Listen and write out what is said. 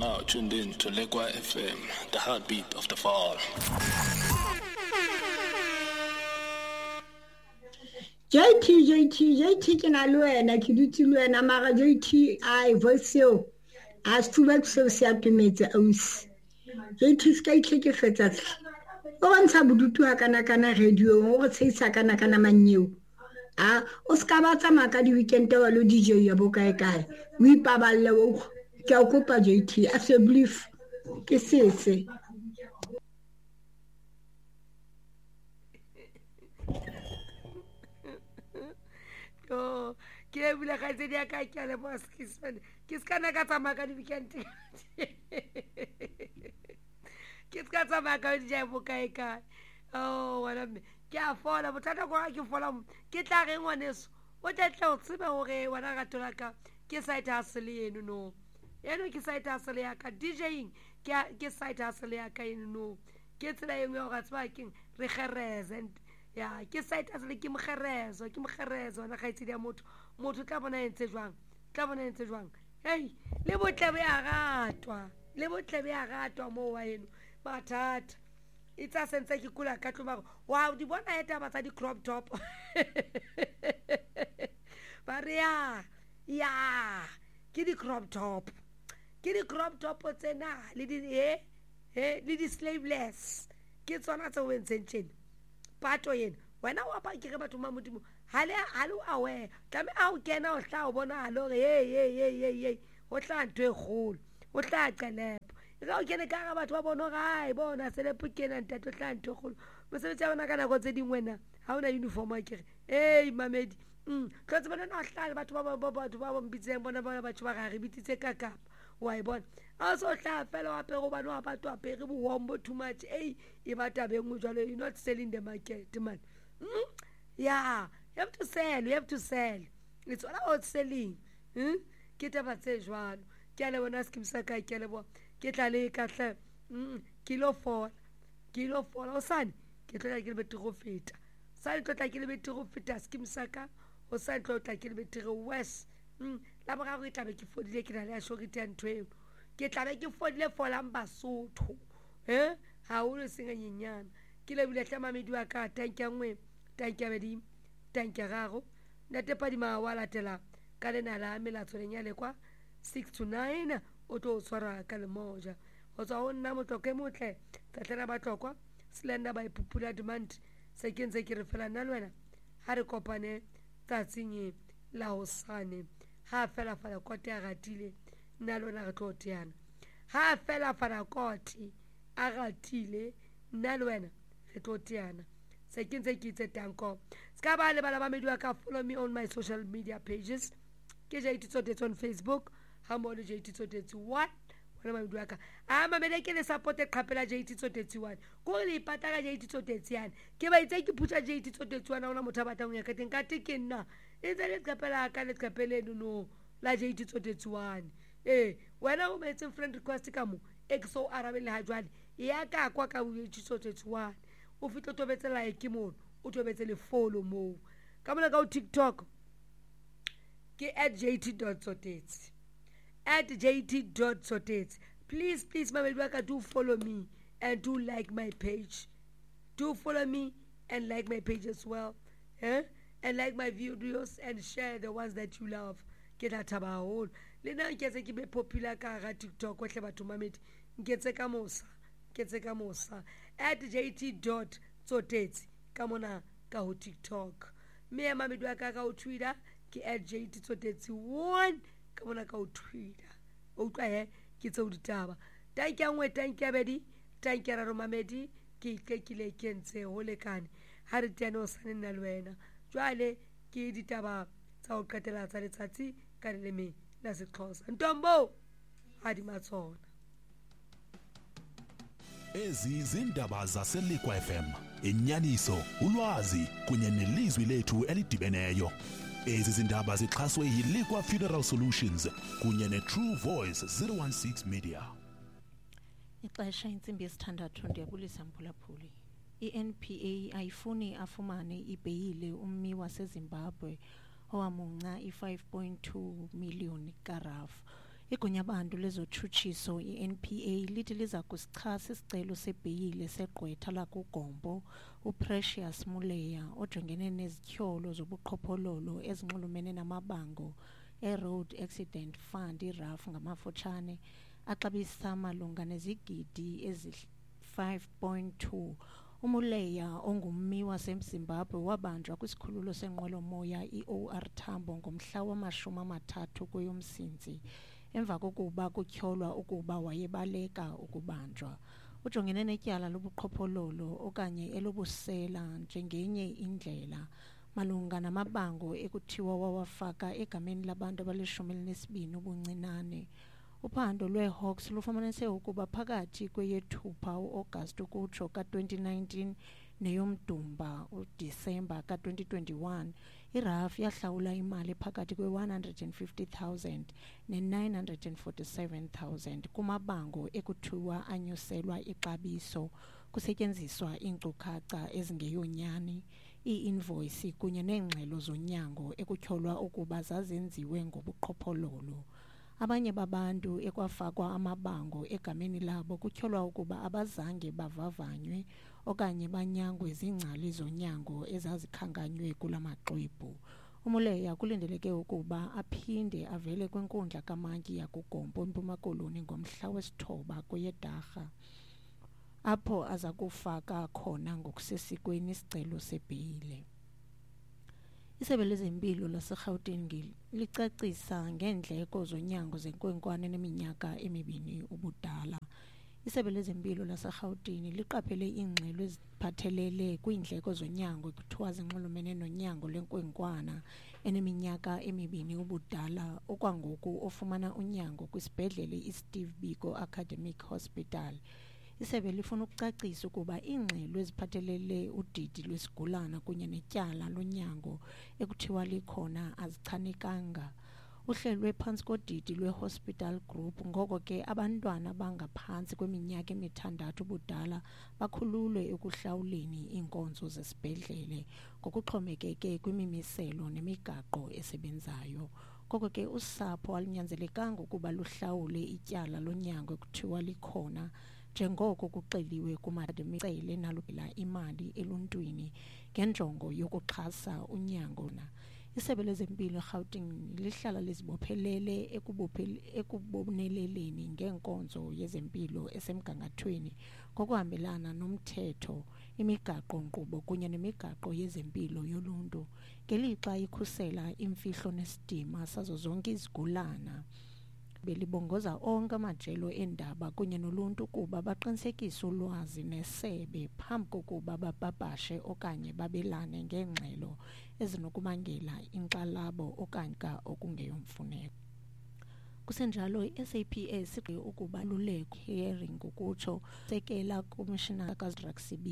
now tuned in to Lekwa FM, the heartbeat of the fall. JT ke na le wena ke dutse le wena mara JT ai voice yo a stuba so se atumetse ausi JT ska itleke fetsa o bontsha bodutu ha kana radio o go tseisa kana manyeo o ska ba tsama ka di weekend wa lo DJ ya bokae kae o ipaballe o ke a kopa JT a se belief ke sese Oh, ke bula ka tse dia ka ke le boss ke ska na ka tsama ka di weekend ke ska tsama ka di ja bokae kae oh wala me ke a fola botata go ke fola ke tla re ngwaneso o tla o tsebe hore wala ga tola ka ke site hustle eno no eno ke site hustle ya ka DJing ke site hustle ya ka eno no ke tsela engwe ga tsba ke re kgereze ya ke site hustle ke mkgerezo na ga itse dia motho tla bona entse jwang hey le botle be a gatwa mo wa eno mathata itsa sense ke kula ka tloma wow di bona eta ba tsa di crop top baria ya ke di crop top tsena le di le di sleeveless ke tsona tse wentsentšene pato yena wena wa pa ke re batho ma modimo hale awe tame a o kena o tla o bona halo hey o tla ntwe kholo o tla qelepo ga o kene ka ga batho ba bona ga bona selepo kena ntate o tla ntwe kholo mosebetsi bona kana go tse dingwe na ha ona uniform a kere hey mamedi tlotse bona no hlale batho ba mbitseng bona batho ba ga re bititse ka kapa wa e bona a so tla fela wa pego bana wa batho apere bo wombo too much e ba tabeng mo jalo you not selling the market man yeah you have to sell it's all about selling ke taba tse jwalo ke le bona skimsa ka ke le bo ke tla le ka tla kilo fola o sane ke tla ke le betego feta sane tla ke le betego feta skimsa ka o sane tla ke le betego west la ba go tla be ke fodile ke na le a shogite ntweo ke tla be ke fodile folang basotho ha o le singa nyenyana ke le bile tlama medi wa ka tankya ngwe tankya bedi tankya gago nate pa di mawala tela ka le na la melatso le nyale kwa 6 to 9 o to swara ka le moja o tswa o nna motloke motle tlatlela ba tlokwa slender ba ipupula demand se ke ntse ke re fela nna le wena ha re kopane tsatsing la hosane ha fela fala kote a gatile nna le wena re tlo teana ha fela fala kote a gatile nna le wena re tlo teana se ke ntse ke itse tanko ska ba le bala ba mediwa ka follow me on my social media pages ke JT Tsotetsi on Facebook ha mo le JT Tsotetsi 1 wena ma mediwa ka a mamele ke le support e qhapela JT Tsotetsi 1 go le ipataka JT Tsotetsi yana ke ba itse ke phutsa JT Tsotetsi 1 ona motho ba batang ya ka teng ka tekenna e tse le qhapela ka le qhapele no la JT Tsotetsi 1 wena o metse friend request ka mo exo arabele ha jwale ya ka kwa ka JT Tsotetsi 1 o fitlo tobetse like mo o tobetse le follow mo ka mona ka TikTok ke @jt.tsotetsi @jt.tsotetsi please my baby do follow me and do like my page as well and like my videos and share the ones that you love ke la thaba haholo le nna ke tse ke be popular ka ga TikTok o tle batho mamedi nketse ka mosa @jt.tsotetsi ka mona ka ho TikTok me ya mamedi wa ka ho Twitter ke @jt.tsotetsi1 ka mona ka ho Twitter o utlwa ke tse o ditaba tanki ya ngwe tanki ya bedi tanki ya mamedi ke itlekile ke ntse ho lekane ha re tene o sane nna le wena jwale ke ditaba tsa o qetela tsa letsatsi ka leleme la Sexhosa ntombo ha di matsona Ezi zindaba zaseLikwa FM inyaniso ulwazi kunye nelizwi lethu elidibeneyo ezi zindaba zixhaswe yiLikwa Funeral Solutions kunye neTrue Voice 016 Media ixesha intsimbi yesithandathu ndiyabulisa mphulaphuli iNPA ayifuni afumane ibheyile ummi waseZimbabwe owamunca i5.2 million karaf Igunya-bantu lezotshutshiso i-NPA lithi liza kusichasa isicelo sebheyile segqwetha lakugompo uPrecious Muleya ojongene nezityholo zobuqhophololo ezinxulumene namabango e-Road Accident Fund i-RAF ngamafutshane axabisa malunga nezigidi ezi-5.2. Umuleya ongummi waseZimbabwe wabanjwa kwisikhululo senqwelomoya i-OR Tambo ngomhla wama-30 kweyoMsintsi emva kokuba kutyholwa ukuba wayebaleka ukubanjwa. Ujongene netyala lobuqhophololo okanye elobusela njengenye indlela malunga namabango ekuthiwa wawafaka egameni labantu abali-12 ubuncinane. Uphando lweHawks lufumanise ukuba phakathi kweyeThupha u-Agasti ukutsho ka-2019 neyoMdumba uDisemba ka-2021 iRAF yahlawula imali phakathi kwe-150,000 ne-947,000 kumabango ekuthiwa anyuselwa ixabiso kusetyenziswa iinkcukacha ezingeyonyani, ii-invoyisi kunye neengxelo zonyango ekutyholwa ukuba zazenziwe ngobuqhophololo. Abanye babantu ekwafakwa amabango egameni labo kutyholwa ukuba abazange bavavanywe okanye banyangwe ziingcali zonyango ezazikhankanywe kula maxwebhu. Umuleya kulindeleke ukuba aphinde avele kwinkundla kamantyi yakugompo eMpuma Koloni ngomhla wesi-9 kweyeDwarha, apho aza kufaka khona ngokusesikweni isicelo sebheyile. Isebe lezempilo laseGauteng licacisa ngeendleko zonyango zenkwenkwana eneminyaka 2 ubudala. Isebe lezempilo laseGauteng liqaphele iingxelo eziphathelele kwiindleko zonyango ekuthiwa zinxulumene nonyango lwenkwenkwana eneminyaka 2 ubudala okwangoku ofumana unyango kwisibhedlele iSteve Biko Academic Hospital. Isebe lifuna ukucacisa ukuba iingxelo eziphathelele udidi lwesigulana kunye netyala lonyango ekuthiwa likhona azichanekanga. Uhlelwe phantsi kodidi lwe-Hospital Group, ngoko ke abantwana abangaphantsi kweminyaka 6 ubudala bakhululwe ekuhlawuleni iinkonzo zesibhedlele ngokuxhomekeke kwimimiselo nemigaqo esebenzayo. Ngoko ke usapho alinyanzelekanga ukuba luhlawule ityala lonyango ekuthiwa likhona njengoko kuxeliwe kumademicele nalubela imali eluntwini ngenjongo yokuxhasa unyango. Isebe lezempilo eGauteng lihlala lizibophelele ekuboneleleni ngeenkonzo yezempilo esemgangathweni ngokuhambelana nomthetho, imigaqo-nkqubo kunye nemigaqo yezempilo yoluntu, ngelixa ikhusela imfihlo nesidima sazo zonke izigulana. Belibongoza onke amajelo eendaba kunye noluntu ukuba baqinisekise ulwazi nesebe phambi kokuba bapapashe okanye babelane ngeengxelo ezinokubangela inkxalabo okanye okungeyomfuneko. Kusenjalo, i-SAPS igqibe ukuba luleko hearing ukutsho sekela Commissioner kaZraksibi